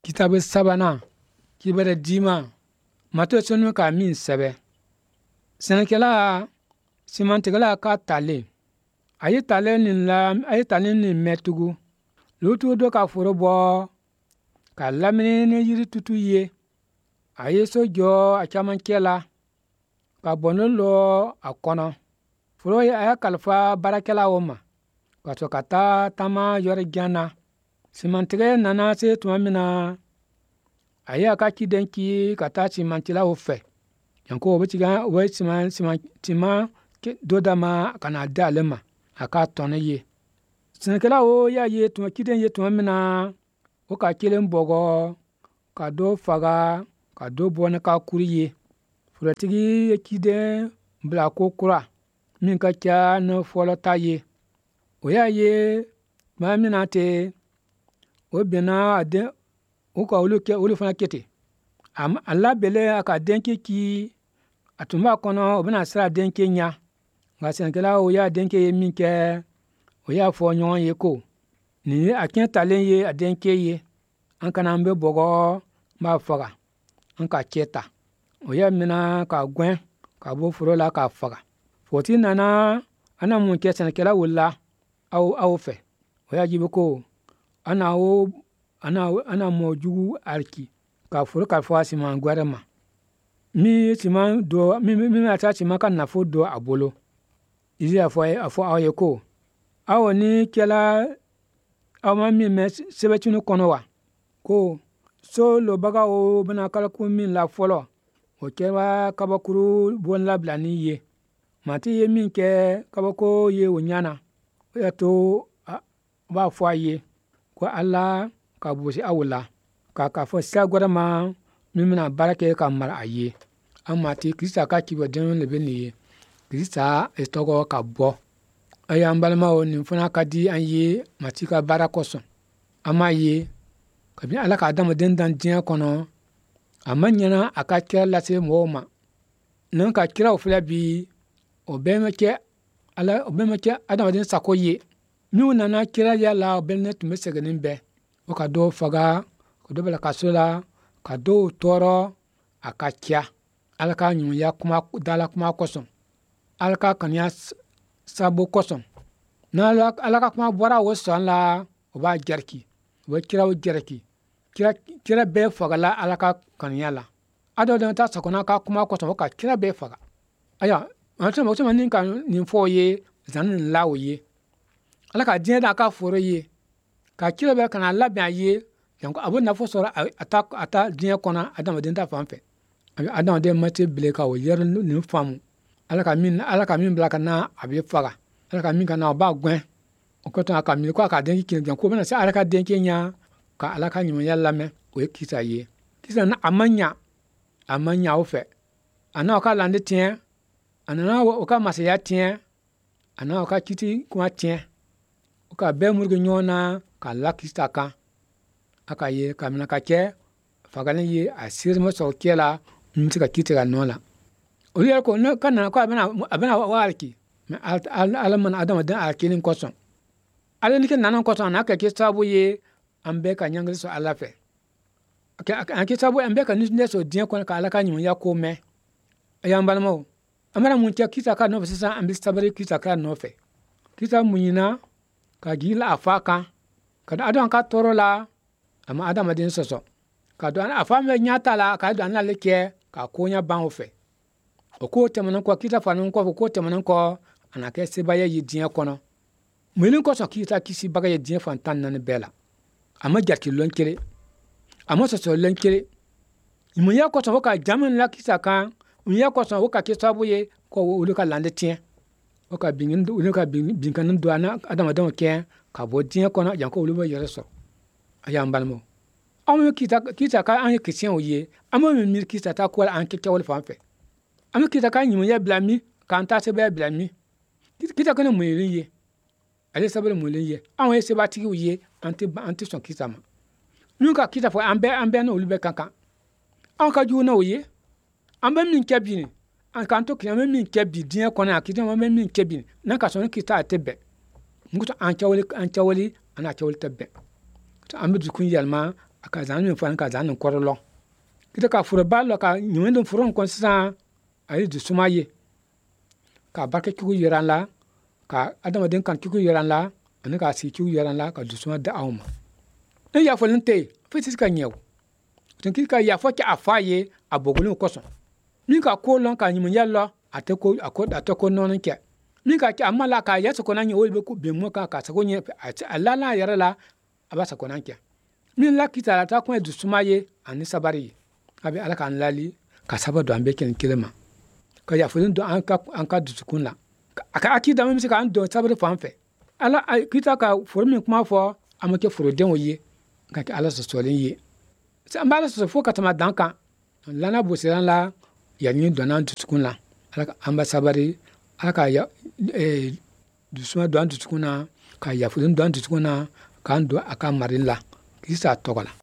Kitabu sabana kibere dima mato sunu ka min sebe senekela simantigala ka tale ayi tale ni metugu lutu do ka furo bo ka lamini ni yiri tutu ye ayi sojo a chaman kela ka bono lo a kono furo aya kalfa barakela woma wato kata tama yori jana simantige nana se tumamina aya ka kidenki kata simantila ofe yanko obitiga we sima dodama kana dalema aka tono ye senekela o ya ye tuma kiden ye tumamina o ka kelen bogo ka do faga ka do bona ka kuriye furatigi ye kiden bla ko kura min ka kya no folo taye o ya ye mamina te o bena ade o ka ulu fana kete alla bele aka denke ki atuma kono obina sira denke nya nga senekela o ya denke ye minke o ya fo nyon ye ko ni aken talen ye adenke ye an kana mbe bogo ma faga an ka keta o ya mina ka gwen ka bo furo la ka faga foti nana ana mun ke senekela wula au fe o ya jibe ko ana mo jugu arki ka furo ka fo siman gwarema mi ata siman kan na fo do abolo izi afo aye ko awo ni kela awma mi me sebetinu kono wa ko so lo baga o bana kala ku min la folo o kewa kabakuru bon la blani ye mati ye min ke kabako ye wonyana ya to ba fo aye ko alla ka busi awula ka fo sa gwarama mimina barake ka mara aye amma ti krista ka kibo den lebe ni ye krista etogo ka bo aya mbalma o ni funa ka di anye mati ka barakoso amma ye kabi ala ka adamu den dan dia kono amma nyana aka kira lase moma nan ka kira ofula bi obemeke adamu den sakoye mi na kira ya la obenne tumesegenin be o ka do faga ko do bela kasola ka do toro akakia alaka nyum ya kuma dala kuma koson alaka kanya sabo koson na alaka kuma bora wo son la oba jarki wo jarki kira be faga la alaka kanya la ado don ta sakona ka kuma koson ka kira be faga aya antama mo nin kan nin fo ye zanin lawo ye alaka din da ka foro ye ka kira be kana labya ye yanko abu na fo sora ata din kona adama din ta fanfe adama din mate bile ka wo yer ni famu alaka min bla kana abi faga alaka min kana ba gwen o ko tan aka min ko aka den ki kin ko bena sa alaka den ki nya ka alaka nyum yalla me o kisa ye kisa na amanya ofe ana ka lande tien ana o ka masaya tien ana o ka kiti kuma tien o ka be murgo nyona ka lakista kan aka ye kamina ka ke fagalen ye asir mo so kela mtika kitira nola o yer ko no kana ko abena walki alaman adama dan akinin koson alani ke nanan koson na ka ke sabu ye ambe ka nyangal so alafe ke sabu ambe ka nisne so dien ko ka alaka nyum ya ko me ayambal mo amara mun ke kita ka no sisa ambi sabari kita ka no fe kita munyina ka gila afaka kada adon ka toro la amma adama din soso ka do ana afame nyata la ka do ana leke ka konya ban ofe o ko temana ko kita fanan ko temana ko ana ke seba ye yidien kono mulin ko so kita kisi baga ye dien fantan nan bela amma jarki lonkere amma soso lonkere mun ya ko so ka jamin la kisa kan mun ya ko so ka ke sabu ye ko ulu ka lande tien o ka bingin ulu ka binkan do ana adama don ke ka bo dien kono yanko ulu bo yere so ayambal mo amu kita ka an kitien oye amu mi kita ta ko an ke wol fanfe amu kita ka nyimu ya blami kan ta se ba blami kita ko ne mu ye ale sabele mu ye an se ba tigi oye anti son kita ma nuka kita fo ambe no ulube kankan an ka ju na oye ambe min kebini an kan to kiyama min kebi din ko na kita ma min kebini nan ka son kita atebe nguto an chawli ana chawli tebe to ambe du kun yalma aka zan mi fan ka zan ko lo kita ka furo ba lo ka nyundo furo kon sa ayi du suma ye ka barka ki yiran la ka adama den kan ki yiran la ani ka si ki yiran la ka du suma da awma ne ya fo lente fetis ka nyew tin ki ka ya fo ki afaye abogulun koso mi ka ko lon ka nyimun yallo atako non ke mi ka ki amala ka ya so konan wolbe ko be mo ka sa ko nye alala yara la aba sa konan ke min la kita ta ko du suma ye ani sabari abi ala kan lali ka sabado ambe ken kilema ka ya fulin do an ka du sukun la aka akida mi ka an do sabari fanfe ala kita ka formin kuma fo amake furo den oye ka ki ala so solin ye sa mbala so fo ka tama danka lana bo selan la ya ni do nan du sukun la ala amba sabari aka ya du suma do an du sukun na ka ya fulin do an du sukun na ka ndo aka marilla kisa togola